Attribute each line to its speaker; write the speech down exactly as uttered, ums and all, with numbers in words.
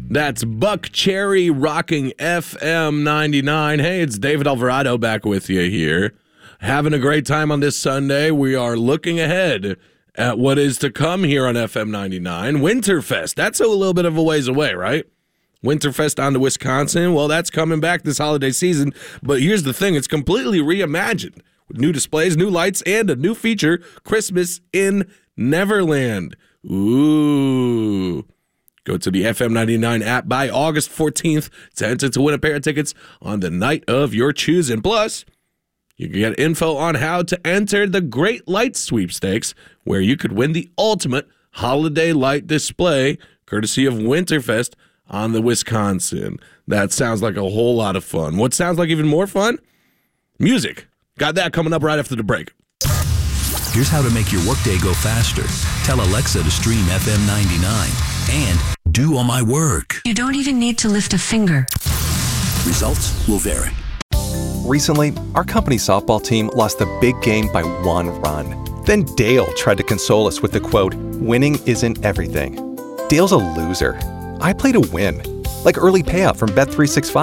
Speaker 1: That's Buck Cherry rocking F M ninety-nine. Hey, it's David Alvarado back with you here. Having a great time on this Sunday. We are looking ahead at what is to come here on F M ninety-nine. Winterfest. That's a little bit of a ways away, right? Winterfest on to Wisconsin. Well, that's coming back this holiday season. But here's the thing. It's completely reimagined with new displays, new lights, and a new feature, Christmas in Neverland. Ooh. Go to the F M ninety-nine app by August fourteenth to enter to win a pair of tickets on the night of your choosing. Plus, you can get info on how to enter the Great Lights Sweepstakes, where you could win the ultimate holiday light display, courtesy of Winterfest on the Wisconsin. That sounds like a whole lot of fun. What sounds like even more fun? Music. Got that coming up right after the break.
Speaker 2: Here's how to make your workday go faster. Tell Alexa to stream F M ninety-nine and do all my work.
Speaker 3: You don't even need to lift a finger.
Speaker 2: Results will vary.
Speaker 4: Recently, our company softball team lost the big game by one run. Then Dale tried to console us with the quote, "Winning isn't everything." Dale's a loser. I play to win, like early payout from Bet three sixty-five.